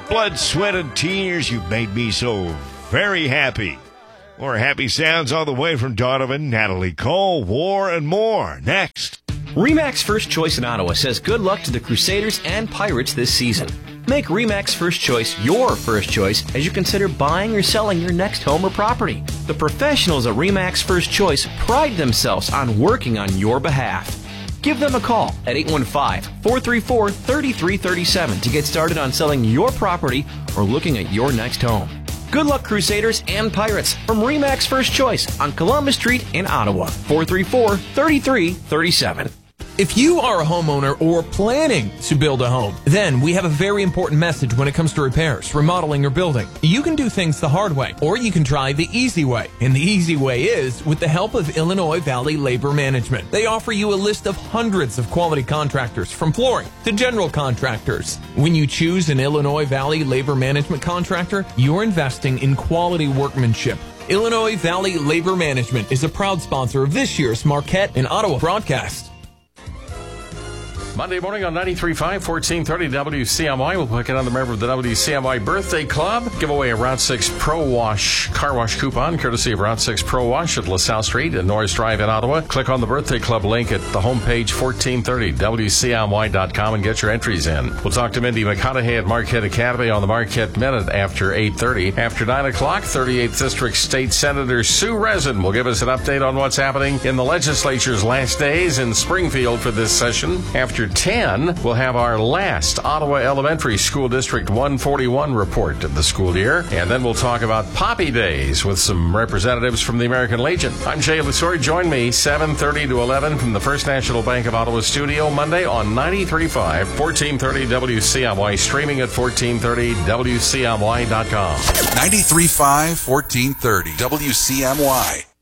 blood, sweat, and tears. You've made me so very happy. More happy sounds all the way from Donovan, Natalie Cole, War, and more. Next. RE/MAX First Choice in Ottawa says good luck to the Crusaders and Pirates this season. Make RE/MAX First Choice your first choice as you consider buying or selling your next home or property. The professionals at RE/MAX First Choice pride themselves on working on your behalf. Give them a call at 815-434-3337 to get started on selling your property or looking at your next home. Good luck, Crusaders and Pirates, from RE/MAX First Choice on Columbus Street in Ottawa. 434-3337. If you are a homeowner or planning to build a home, then we have a very important message when it comes to repairs, remodeling, or building. You can do things the hard way, or you can try the easy way. And the easy way is with the help of Illinois Valley Labor Management. They offer you a list of hundreds of quality contractors, from flooring to general contractors. When you choose an Illinois Valley Labor Management contractor, you're investing in quality workmanship. Illinois Valley Labor Management is a proud sponsor of this year's Marquette and Ottawa broadcast. Monday morning on 93.5, 1430 WCMY. We'll pick another member of the WCMY Birthday Club. Give away a Route 6 Pro Wash car wash coupon, courtesy of Route 6 Pro Wash at LaSalle Street and Norris Drive in Ottawa. Click on the Birthday Club link at the homepage, 1430 WCMY.com, and get your entries in. We'll talk to Mindy McConaughey at Marquette Academy on the Marquette Minute after 8:30. After 9 o'clock, 38th District State Senator Sue Rezin will give us an update on what's happening in the legislature's last days in Springfield for this session. After 10, we'll have our last Ottawa Elementary School District 141 report of the school year. And then we'll talk about Poppy Days with some representatives from the American Legion. I'm Jay Lusori. Join me 7:30 to 11 from the First National Bank of Ottawa studio Monday on 93.5, 1430 WCMY, streaming at 1430WCMY.com. 93.5, 1430 WCMY.